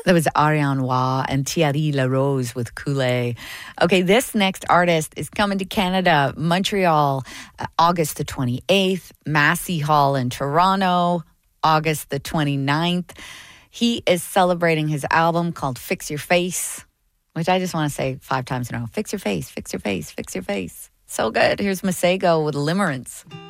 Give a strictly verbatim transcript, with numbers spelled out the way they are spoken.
That was Ariane Roy and Thierry Larose with Coulee. Okay, this next artist is coming to Canada, Montreal, uh, August the twenty-eighth, Massey Hall in Toronto, August the twenty-ninth. He is celebrating his album called Fix Your Face, which I just want to say five times in a row. Fix your face, fix your face, fix your face. So good. Here's Masego with Limerence.